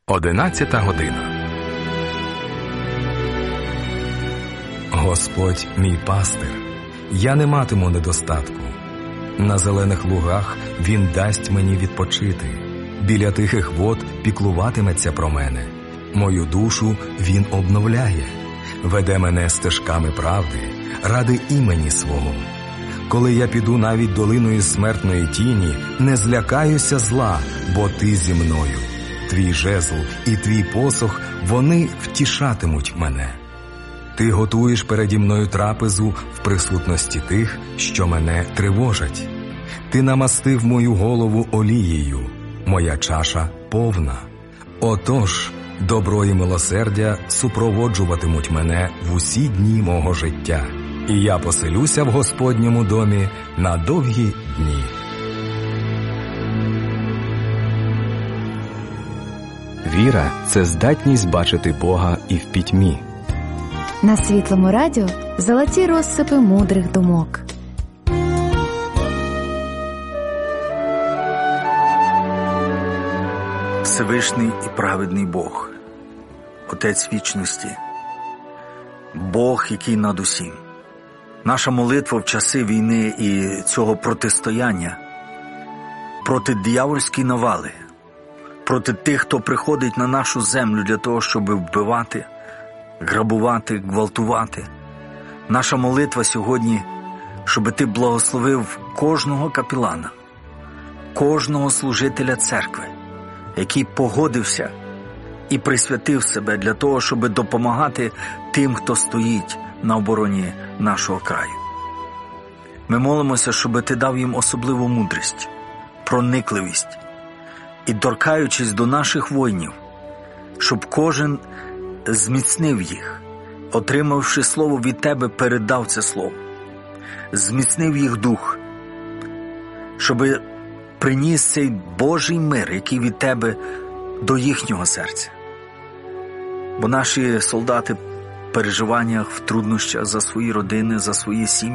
11 година. Господь мій пастир, я не матиму недостатку. На зелених лугах Він дасть мені відпочити. Біля тихих вод піклуватиметься про мене. Мою душу Він обновляє. Веде мене стежками правди, ради імені свого. Коли я піду навіть долиною смертної тіні, не злякаюся зла, бо ти зі мною. Твій жезл і твій посох, вони втішатимуть мене. Ти готуєш переді мною трапезу в присутності тих, що мене тривожать. Ти намастив мою голову олією, моя чаша повна. Отож, добро і милосердя супроводжуватимуть мене в усі дні мого життя, і я поселюся в Господньому домі на довгі дні. Віра – це здатність бачити Бога і в пітьмі. На Світлому радіо золоті розсипи мудрих думок. Всевишній і праведний Бог, Отець вічності, Бог, який над усім. Наша молитва в часи війни і цього протистояння проти диявольської навали, проти тих, хто приходить на нашу землю для того, щоб вбивати, грабувати, гвалтувати. Наша молитва сьогодні, щоб ти благословив кожного капелана, кожного служителя церкви, який погодився і присвятив себе для того, щоб допомагати тим, хто стоїть на обороні нашого краю. Ми молимося, щоб ти дав їм особливу мудрість, проникливість і, торкаючись до наших воїнів, щоб кожен зміцнив їх, отримавши слово від тебе, передав це слово, зміцнив їх дух, щоб приніс цей Божий мир, який від тебе, до їхнього серця. Бо наші солдати в переживаннях, в труднощах за свої родини, за свої сім'ї,